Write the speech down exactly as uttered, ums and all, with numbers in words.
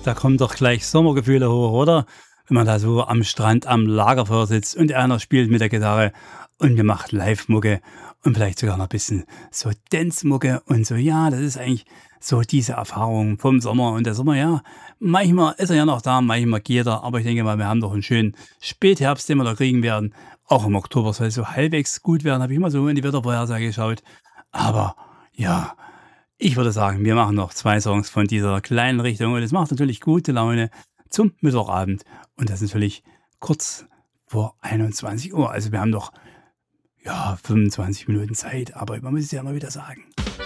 Da kommen doch gleich Sommergefühle hoch, oder? Wenn man da so am Strand am Lagerfeuer sitzt und einer spielt mit der Gitarre und wir macht Live-Mucke und vielleicht sogar noch ein bisschen so Dance-Mucke und so. Ja, das ist eigentlich so diese Erfahrung vom Sommer. Und der Sommer, ja, manchmal ist er ja noch da, manchmal geht er. Aber ich denke mal, wir haben doch einen schönen Spätherbst, den wir da kriegen werden. Auch im Oktober soll es so halbwegs gut werden, habe ich mal so in die Wettervorhersage geschaut. Aber ja, ich würde sagen, wir machen noch zwei Songs von dieser kleinen Richtung und es macht natürlich gute Laune zum Mittwochabend und das natürlich kurz vor einundzwanzig Uhr. Also wir haben noch, ja, fünfundzwanzig Minuten Zeit, aber man muss es ja immer wieder sagen.